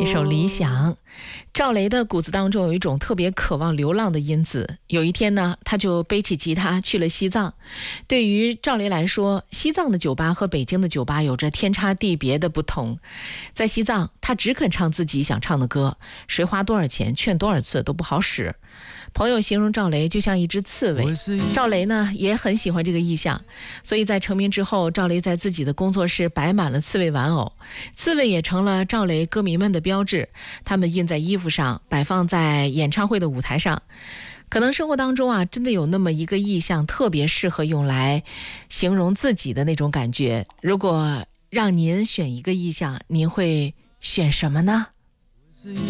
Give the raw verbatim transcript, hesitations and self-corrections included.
一首《理想》。赵雷的骨子当中有一种特别渴望流浪的因子。有一天呢，他就背起吉他去了西藏。对于赵雷来说，西藏的酒吧和北京的酒吧有着天差地别的不同。在西藏，他只肯唱自己想唱的歌，谁花多少钱劝多少次都不好使。朋友形容赵雷就像一只刺猬，赵雷呢也很喜欢这个意象，所以在成名之后，赵雷在自己的工作室摆满了刺猬玩偶，刺猬也成了赵雷歌迷们的标志，他们印在衣服上，摆放在演唱会的舞台上。可能生活当中啊，真的有那么一个意象，特别适合用来形容自己的那种感觉。如果让您选一个意象，您会选什么呢？